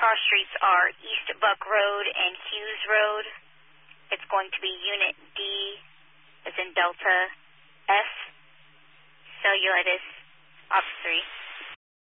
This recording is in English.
cross streets are East Buck Road and Hughes Road. It's going to be Unit D, as in Delta, S, Cellulitis,